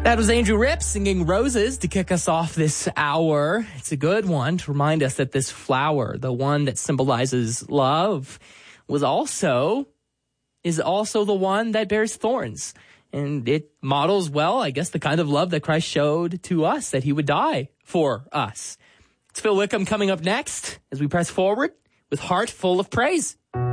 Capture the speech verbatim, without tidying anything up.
That was Andrew Ripp singing Roses to kick us off this hour. It's a good one to remind us that this flower, the one that symbolizes love, was also, is also the one that bears thorns. And it models, well, I guess, the kind of love that Christ showed to us, that he would die for us. It's Phil Wickham coming up next as we press forward with Heart Full of Praise.